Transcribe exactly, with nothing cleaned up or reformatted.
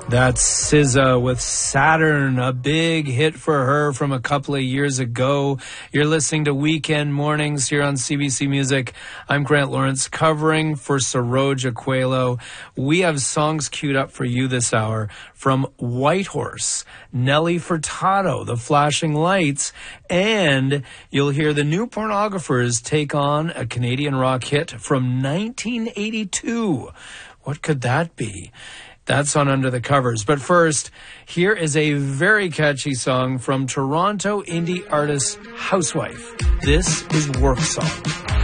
That's S Z A with Saturn, a big hit for her from a couple of years ago. You're listening to Weekend Mornings here on C B C Music. I'm Grant Lawrence, covering for Saroja Coelho. We have songs queued up for you this hour from Whitehorse, Nelly Furtado, The Flashing Lights, and you'll hear the New Pornographers take on a Canadian rock hit from nineteen eighty-two. What could that be? That's on Under the Covers. But first, here is a very catchy song from Toronto indie artist Housewife. This is Work Song.